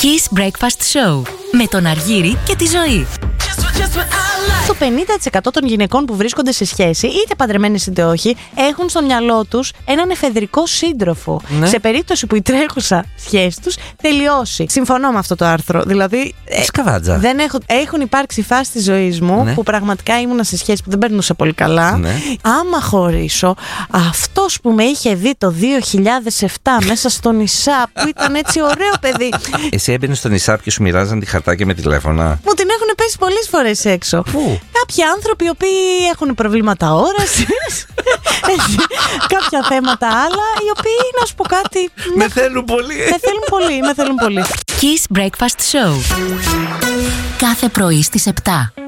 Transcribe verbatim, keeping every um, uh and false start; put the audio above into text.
Kiss Breakfast Show με τον Αργύρη και τη Ζωή. Το πενήντα τοις εκατό των γυναικών που βρίσκονται σε σχέση, είτε παντρεμένες είτε όχι, έχουν στο μυαλό τους έναν εφεδρικό σύντροφο. Ναι. Σε περίπτωση που η τρέχουσα σχέση τους τελειώσει. Συμφωνώ με αυτό το άρθρο. Δηλαδή, Σκαβάτζα. Δεν έχω, έχουν υπάρξει φάσεις της ζωής μου, ναι, που πραγματικά ήμουνα σε σχέση που δεν περνούσα πολύ καλά. Ναι. Άμα χωρίσω, αυτός που με είχε δει το δύο χιλιάδες επτά μέσα στο νησά, που ήταν έτσι ωραίο παιδί. Εσύ έμπαινες στο νησά και σου μοιράζαν τη χαρτάκια με τηλέφωνα. Μου την έχουν πέσει πολλές φορές έξω. Πού? Κάποιοι άνθρωποι οι οποίοι έχουν προβλήματα όρασης, κάποια θέματα άλλα, οι οποίοι, να σου πω κάτι, με θέλουν πολύ. Με θέλουν πολύ, με θέλουν πολύ. Kiss Breakfast Show. Κάθε πρωί στις επτά.